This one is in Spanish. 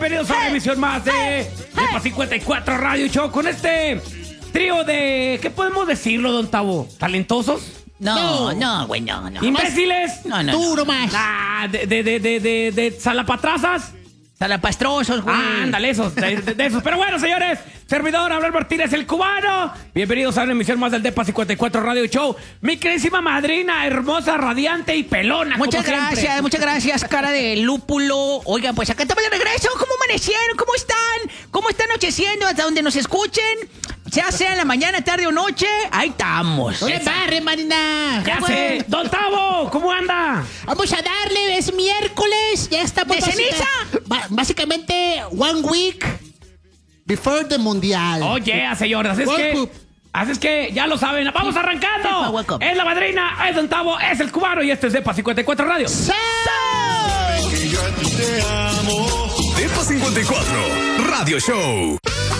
Bienvenidos a una emisión más de Depa 54 Radio Show con este trío de... ¿Qué podemos decirlo, don Tavo? ¿Talentosos? No, güey, no. ¿Imbéciles? No. Tú nomás. ¿De salapatrazas? Salapastrosos, güey. Ándale, esos, de esos. Pero bueno, señores, servidor Abel Martínez, el cubano. Bienvenidos a una emisión más del Depa 54 Radio Show. Mi queridísima madrina, hermosa, radiante y pelona. Muchas como muchas gracias, cara de lúpulo. Oigan, pues acá estamos de regreso. ¿Cómo amanecieron? ¿Cómo están? ¿Cómo está anocheciendo? Hasta donde nos escuchen. Ya sea en la mañana, tarde o noche, ahí estamos. No le barre, Marina. Ya sé. Don Tavo, ¿cómo anda? Vamos a darle, es miércoles. Ya está. ¿De ceniza? Básicamente, 1 week before the mundial. Oye, señores, así es que ya lo saben. ¡Vamos arrancando! Welcome. Es la madrina, es Don Tavo, es el cubano y este es Depa 54 Radio. Depa 54 Radio Show.